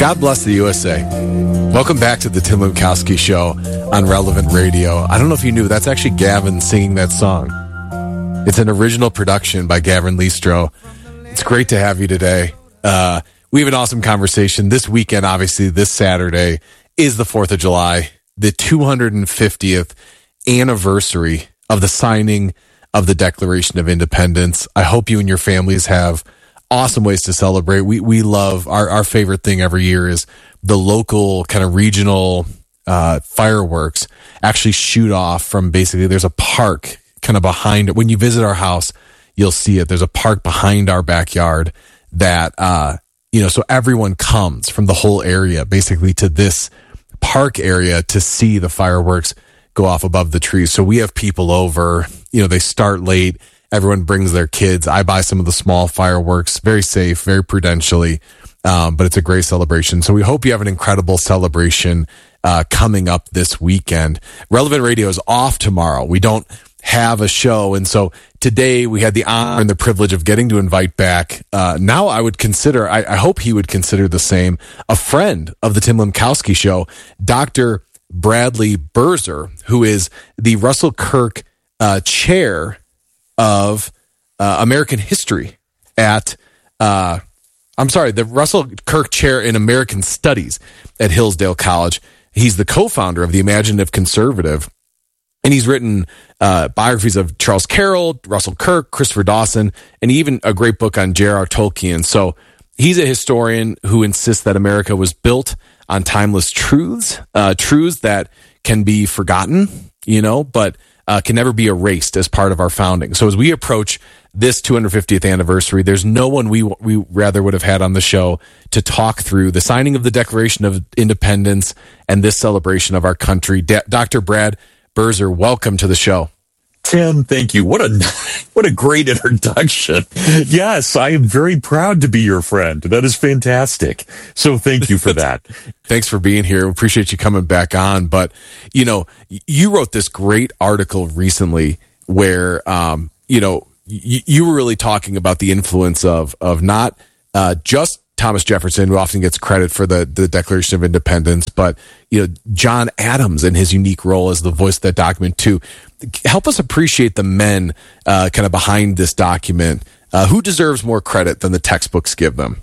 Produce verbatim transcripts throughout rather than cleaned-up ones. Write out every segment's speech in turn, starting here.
God bless the U S A. Welcome back to the Tim Lemkowski Show on Relevant Radio. I don't know if you knew, that's actually Gavin singing that song. It's an original production by Gavin Listro. It's great to have you today. Uh, we have an awesome conversation. This weekend, obviously, this Saturday is the fourth of July, the two hundred fiftieth anniversary of the signing of the Declaration of Independence. I hope you and your families have awesome ways to celebrate. We we love, our, our favorite thing every year is the local kind of regional uh, fireworks actually shoot off from basically, there's a park kind of behind it. When you visit our house, you'll see it. There's a park behind our backyard that, uh, you know, so everyone comes from the whole area basically to this park area to see the fireworks go off above the trees. So we have people over, you know, they start late. Everyone brings their kids. I buy some of the small fireworks, very safe, very prudentially, um, but it's a great celebration. So we hope you have an incredible celebration uh, coming up this weekend. Relevant Radio is off tomorrow. We don't have a show, and so today we had the honor and the privilege of getting to invite back. Uh, now I would consider, I, I hope he would consider the same, a friend of the Tim Lemkowski Show, Doctor Bradley Birzer, who is the Russell Kirk uh, Chair of uh, American History at, uh, I'm sorry, the Russell Kirk Chair in American Studies at Hillsdale College. He's the co-founder of the Imaginative Conservative, and he's written uh, biographies of Charles Carroll, Russell Kirk, Christopher Dawson, and even a great book on J R R Tolkien. So he's a historian who insists that America was built on timeless truths, uh, truths that can be forgotten, you know, but Uh, can never be erased as part of our founding. So as we approach this two hundred fiftieth anniversary, there's no one we we rather would have had on the show to talk through the signing of the Declaration of Independence and this celebration of our country. D- Doctor Brad Birzer, welcome to the show. Tim, thank you. What a what a great introduction. Yes, I am very proud to be your friend. That is fantastic. So thank you for that. Thanks for being here. Appreciate you coming back on. But, you know, you wrote this great article recently where, um, you know, y- you were really talking about the influence of of not uh, just Thomas Jefferson, who often gets credit for the, the Declaration of Independence, but, you know, John Adams and his unique role as the voice of that document too. Help us appreciate the men uh, kind of behind this document. Uh, who deserves more credit than the textbooks give them?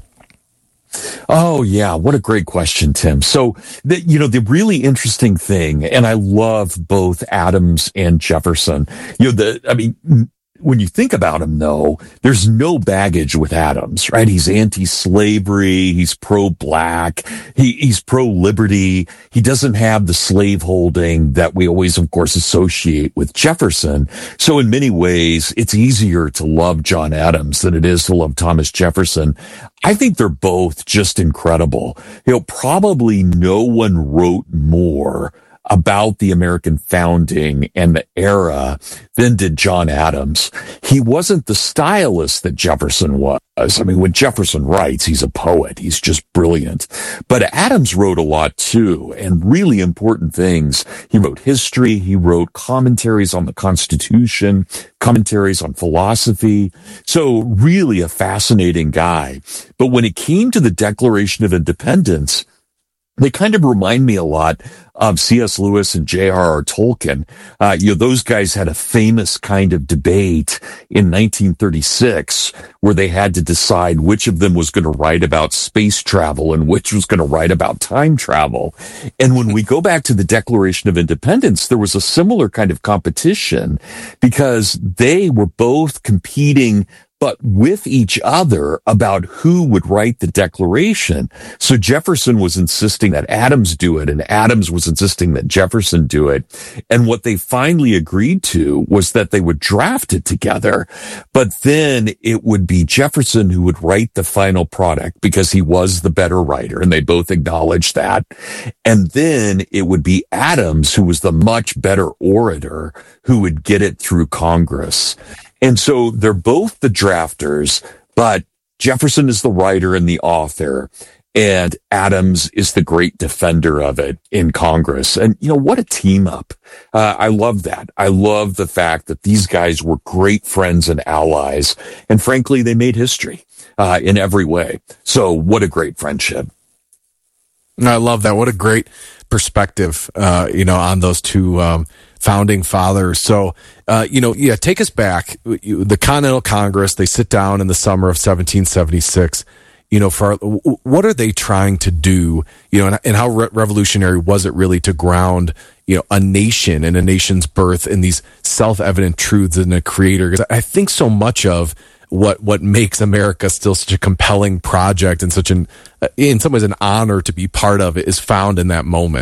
Oh, yeah. What a great question, Tim. So, the, you know, the really interesting thing, and I love both Adams and Jefferson, you know, the, I mean, when you think about him, though, there's no baggage with Adams, right? He's anti-slavery. He's pro-black. He, he's pro-liberty. He doesn't have the slaveholding that we always, of course, associate with Jefferson. So in many ways, it's easier to love John Adams than it is to love Thomas Jefferson. I think they're both just incredible. You know, probably no one wrote more about the American founding and the era than did John Adams. He wasn't the stylist that Jefferson was. I mean, when Jefferson writes, he's a poet. He's just brilliant. But Adams wrote a lot too, and really important things. He wrote history. He wrote commentaries on the Constitution, commentaries on philosophy. So really a fascinating guy. But when it came to the Declaration of Independence, they kind of remind me a lot of C S Lewis and J R R Tolkien. Uh, you know, those guys had a famous kind of debate in nineteen thirty-six where they had to decide which of them was going to write about space travel and which was going to write about time travel. And when we go back to the Declaration of Independence, there was a similar kind of competition because they were both competing but with each other about who would write the Declaration. So Jefferson was insisting that Adams do it, and Adams was insisting that Jefferson do it. And what they finally agreed to was that they would draft it together, but then it would be Jefferson who would write the final product because he was the better writer, and they both acknowledged that. And then it would be Adams, who was the much better orator, who would get it through Congress. And so they're both the drafters, but Jefferson is the writer and the author, and Adams is the great defender of it in Congress. And, you know, what a team up. Uh, I love that. I love the fact that these guys were great friends and allies. And frankly, they made history uh, in every way. So what a great friendship. I love that. What a great perspective, uh, you know, on those two um, founding fathers. So, uh, you know, yeah, take us back. The Continental Congress, they sit down in the summer of seventeen seventy-six. You know, for what are they trying to do? You know, and, and how re- revolutionary was it really to ground, you know, a nation and a nation's birth in these self-evident truths in a creator? Because I think so much of what what makes America still such a compelling project and such an, in some ways, an honor to be part of it is found in that moment.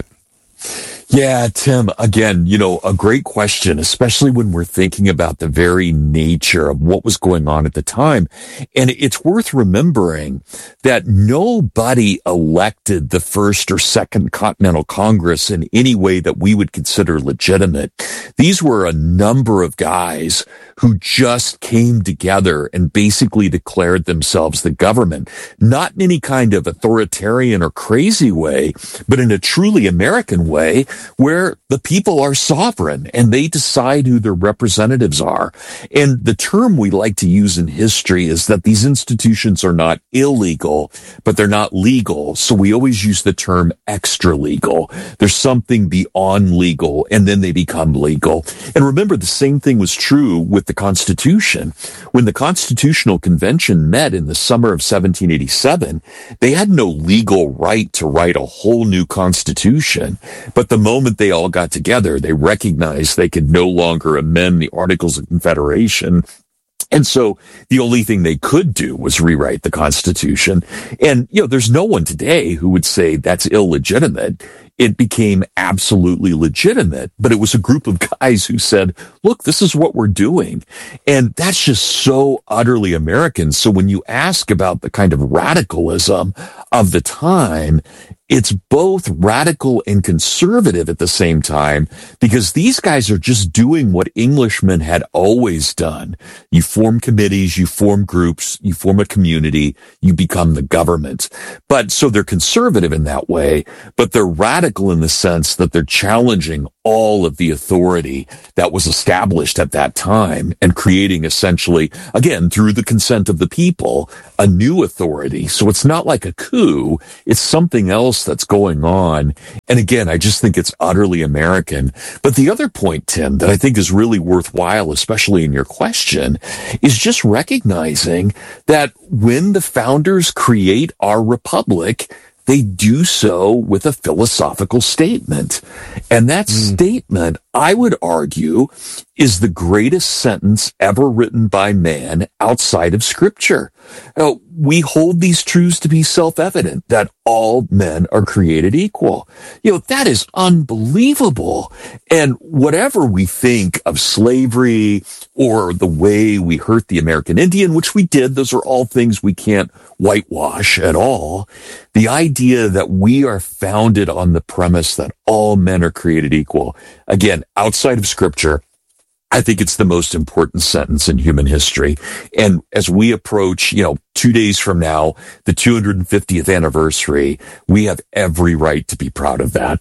Yeah, Tim, again, you know, a great question, especially when we're thinking about the very nature of what was going on at the time. And it's worth remembering that nobody elected the first or second Continental Congress in any way that we would consider legitimate. These were a number of guys who just came together and basically declared themselves the government, not in any kind of authoritarian or crazy way, but in a truly American way, where the people are sovereign and they decide who their representatives are. And the term we like to use in history is that these institutions are not illegal, but they're not legal. So we always use the term extra legal. There's something beyond legal, and then they become legal. And remember, the same thing was true with the Constitution. When the Constitutional Convention met in the summer of seventeen eighty-seven, they had no legal right to write a whole new constitution. But the moment they all got together, they recognized they could no longer amend the Articles of Confederation. And so the only thing they could do was rewrite the Constitution. And, you know, there's no one today who would say that's illegitimate. It became absolutely legitimate, but it was a group of guys who said, look, this is what we're doing. And that's just so utterly American. So when you ask about the kind of radicalism of the time, it's both radical and conservative at the same time, because these guys are just doing what Englishmen had always done. You form committees, you form groups, you form a community, you become the government. But so they're conservative in that way, but they're radical in the sense that they're challenging all of the authority that was established at that time and creating essentially, again, through the consent of the people, a new authority. So it's not like a coup. It's something else that's going on. And again, I just think it's utterly American. But the other point, Tim, that I think is really worthwhile, especially in your question, is just recognizing that when the founders create our republic, they do so with a philosophical statement. And that mm. statement, I would argue, is the greatest sentence ever written by man outside of Scripture. Now, we hold these truths to be self-evident, that all men are created equal. You know, that is unbelievable. And whatever we think of slavery or the way we hurt the American Indian, which we did, those are all things we can't whitewash at all. The idea that we are founded on the premise that all men are created equal, again, outside of Scripture, I think it's the most important sentence in human history. And as we approach, you know, two days from now, the two hundred fiftieth anniversary, we have every right to be proud of that.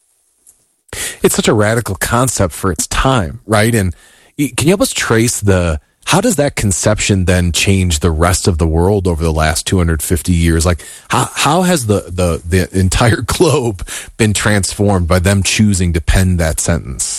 It's such a radical concept for its time, right? And can you help us trace the, how does that conception then change the rest of the world over the last two hundred fifty years? Like, how, how has the, the, the entire globe been transformed by them choosing to pen that sentence?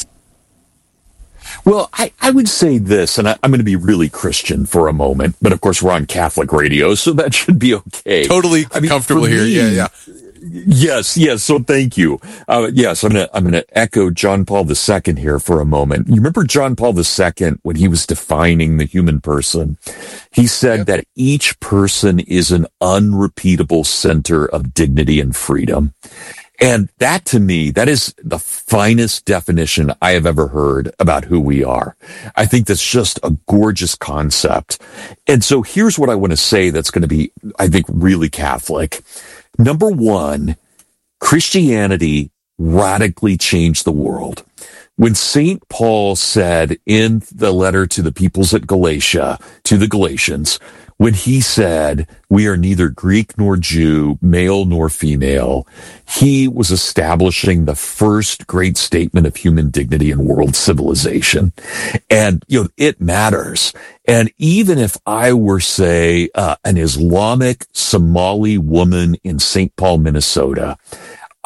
Well, I, I would say this, and I, I'm going to be really Christian for a moment, but of course we're on Catholic radio, so that should be okay. Totally I mean, comfortable here. Me, yeah, yeah. Yes, yes. So thank you. Uh, yes, I'm going to, I'm going to echo John Paul the Second here for a moment. You remember John Paul the Second when he was defining the human person? He said yep. that each person is an unrepeatable center of dignity and freedom. And that, to me, that is the finest definition I have ever heard about who we are. I think that's just a gorgeous concept. And so here's what I want to say that's going to be, I think, really Catholic. Number one, Christianity radically changed the world. When Saint Paul said in the letter to the peoples at Galatia, to the Galatians, when he said, we are neither Greek nor Jew, male nor female, he was establishing the first great statement of human dignity in world civilization. And, you know, it matters. And even if I were, say, uh, an Islamic Somali woman in Saint Paul, Minnesota,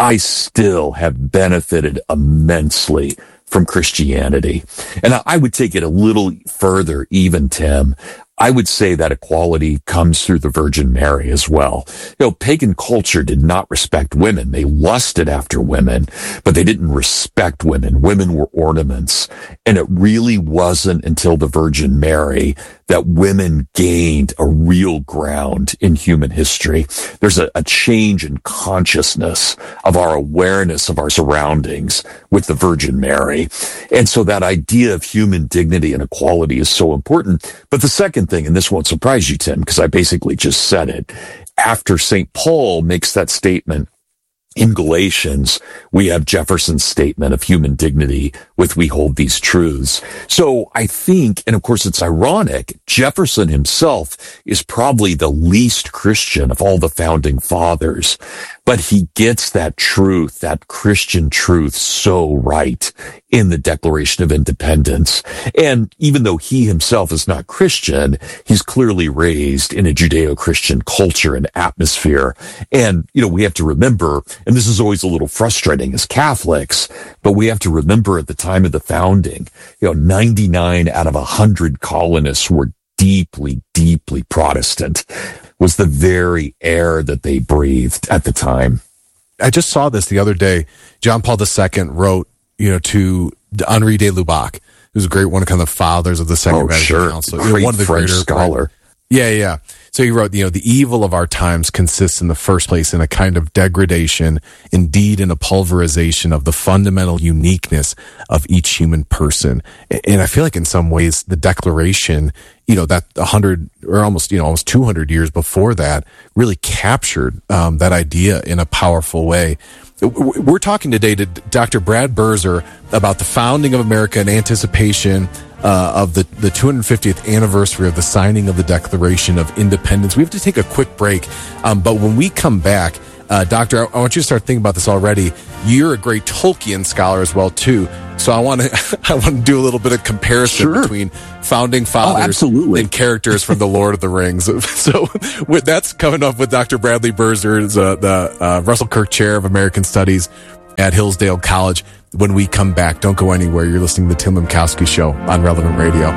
I still have benefited immensely from Christianity. And I would take it a little further even, Tim. I would say that equality comes through the Virgin Mary as well. You know, pagan culture did not respect women. They lusted after women, but they didn't respect women. Women were ornaments. And it really wasn't until the Virgin Mary that women gained a real ground in human history. There's a, a change in consciousness of our awareness of our surroundings with the Virgin Mary. And so that idea of human dignity and equality is so important. But the second thing, and this won't surprise you, Tim, because I basically just said it, after Saint Paul makes that statement in Galatians, we have Jefferson's statement of human dignity with we hold these truths. So I think, and of course it's ironic, Jefferson himself is probably the least Christian of all the founding fathers, but he gets that truth, that Christian truth so right in the Declaration of Independence. And even though he himself is not Christian, he's clearly raised in a Judeo-Christian culture and atmosphere. And, you know, we have to remember, and this is always a little frustrating as Catholics, but we have to remember at the time of the founding, you know, ninety-nine out of one hundred colonists were deeply, deeply Protestant. Was the very air that they breathed at the time. I just saw this the other day. John Paul the Second wrote, you know, to Henri de Lubac, who's a great one of kind of the fathers of the Second oh, Vatican sure. Council. Great you know, one of the French greater, scholar. Right? Yeah, yeah. So he wrote, you know, the evil of our times consists in the first place in a kind of degradation, indeed in a pulverization of the fundamental uniqueness of each human person. And I feel like in some ways the Declaration, you know, that a hundred or almost, you know, almost two hundred years before that really captured um, that idea in a powerful way. We're talking today to Doctor Brad Birzer about the founding of America in anticipation uh, of the, the two hundred fiftieth anniversary of the signing of the Declaration of Independence. We have to take a quick break, um, but when we come back, uh, Doctor, I, I want you to start thinking about this already. You're a great Tolkien scholar as well, too. So I want to I want to do a little bit of comparison sure. between founding fathers oh, absolutely. and characters from the Lord of the Rings. So with, that's coming up with Doctor Bradley Birzer, uh, the uh, Russell Kirk Chair of American Studies at Hillsdale College. When we come back, don't go anywhere. You're listening to the Tim Lemkowski Show on Relevant Radio.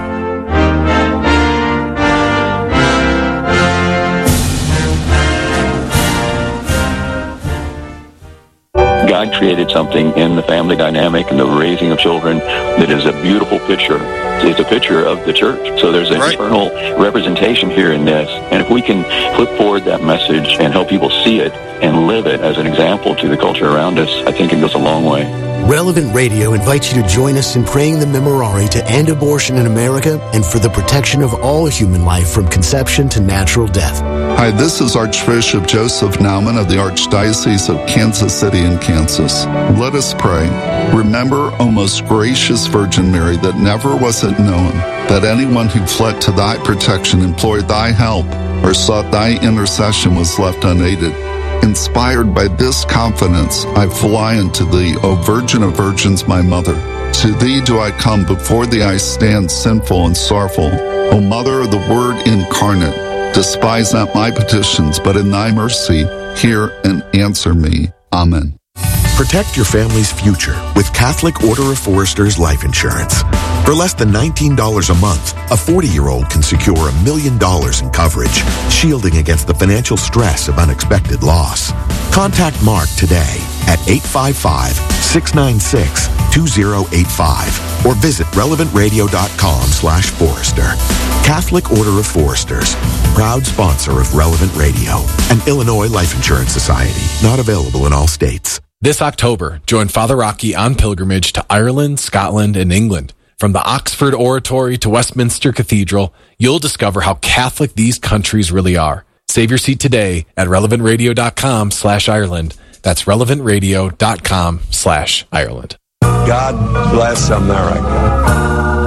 God created something in the family dynamic and the raising of children that is a beautiful picture. It's a picture of the church. So there's an right. eternal representation here in this. And if we can flip forward that message and help people see it and live it as an example to the culture around us, I think it goes a long way. Relevant Radio invites you to join us in praying the Memorare to end abortion in America and for the protection of all human life from conception to natural death. Hi, this is Archbishop Joseph Naumann of the Archdiocese of Kansas City in Kansas. Let us pray. Remember, O most gracious Virgin Mary, that never was it known that anyone who fled to thy protection, implored thy help, or sought thy intercession was left unaided. Inspired by this confidence, I fly unto thee, O Virgin of Virgins, my Mother. To thee do I come, before thee I stand sinful and sorrowful. O Mother of the Word incarnate, despise not my petitions, but in thy mercy hear and answer me. Amen. Protect your family's future with Catholic Order of Foresters Life Insurance. For less than nineteen dollars a month, a forty-year-old can secure a million dollars in coverage, shielding against the financial stress of unexpected loss. Contact Mark today at eight five five, six nine six, two zero eight five or visit relevantradio.com slash Forester. Catholic Order of Foresters, proud sponsor of Relevant Radio, an Illinois Life Insurance Society, not available in all states. This October, join Father Rocky on pilgrimage to Ireland, Scotland, and England. From the Oxford Oratory to Westminster Cathedral, you'll discover how Catholic these countries really are. Save your seat today at relevantradio.com slash Ireland. That's relevantradio.com slash Ireland. God bless America.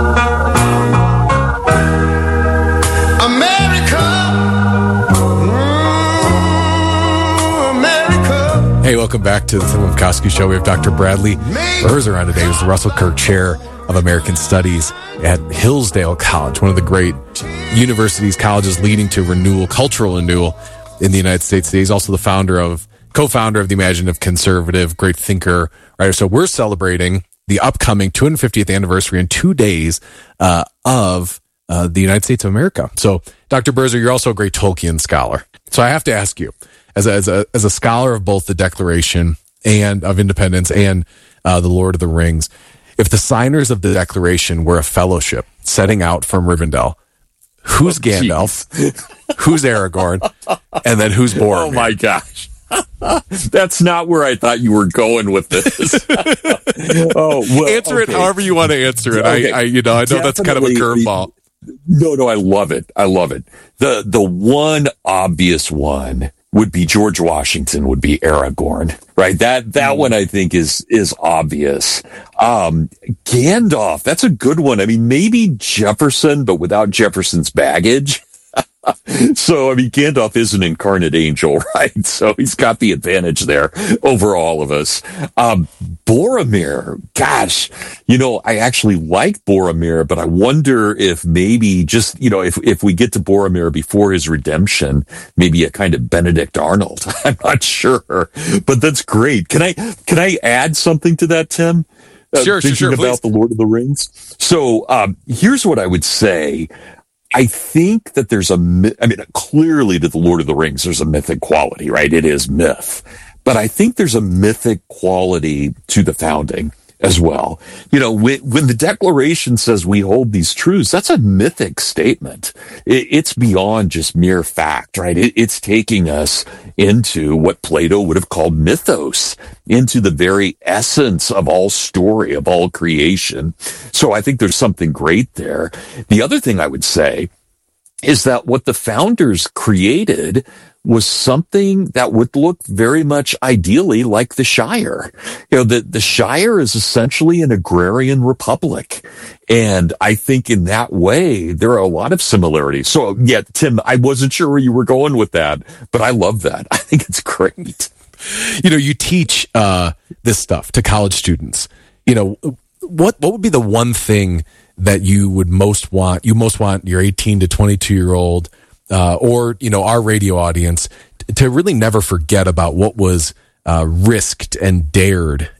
Hey, welcome back to the Tim Lemkowski Show. We have Doctor Bradley Birzer on today, who's the Russell Kirk Chair of American Studies at Hillsdale College, one of the great universities, colleges leading to renewal, cultural renewal in the United States today. He's also the founder of co-founder of the Imaginative Conservative, great thinker, right? So we're celebrating the upcoming two hundred fiftieth anniversary in two days uh, of uh, the United States of America. So, Doctor Birzer, you're also a great Tolkien scholar. So I have to ask you, as a, as a, as a scholar of both the Declaration and of Independence and uh, the Lord of the Rings, if the signers of the Declaration were a fellowship setting out from Rivendell, who's oh, Gandalf, who's Aragorn, and then who's Boromir? Oh my gosh. That's not where I thought you were going with this. oh, well, answer okay. it however you want to answer it. Okay. I, I, you know, I know Definitely, that's kind of a curveball. No, no, I love it. I love it. The the one obvious one would be George Washington, would be Aragorn, right? That that mm. one I think is is obvious. Um, Gandalf, that's a good one. I mean, maybe Jefferson, but without Jefferson's baggage. So, I mean, Gandalf is an incarnate angel, right? So he's got the advantage there over all of us. Um, Boromir, gosh, you know, I actually like Boromir, but I wonder if maybe just, you know, if, if we get to Boromir before his redemption, maybe a kind of Benedict Arnold. I'm not sure, but that's great. Can I, can I add something to that, Tim? Uh, sure, thinking sure, sure, about please. The Lord of the Rings. So, um, here's what I would say. I think that there's a, I mean, clearly to the Lord of the Rings, there's a mythic quality, right? It is myth. But I think there's a mythic quality to the founding as well. You know, when, when the Declaration says we hold these truths, that's a mythic statement. It, it's beyond just mere fact, right? It, it's taking us into what Plato would have called mythos, into the very essence of all story, of all creation. So I think there's something great there. The other thing I would say is that what the founders created was something that would look very much ideally like the Shire. You know, the, the Shire is essentially an agrarian republic. And I think in that way, there are a lot of similarities. So yeah, Tim, I wasn't sure where you were going with that, but I love that. I think it's great. You know, you teach uh, this stuff to college students. You know, what what would be the one thing that you would most want, you most want your eighteen to twenty-two year old uh, or, you know, our radio audience t- to really never forget about what was uh, risked and dared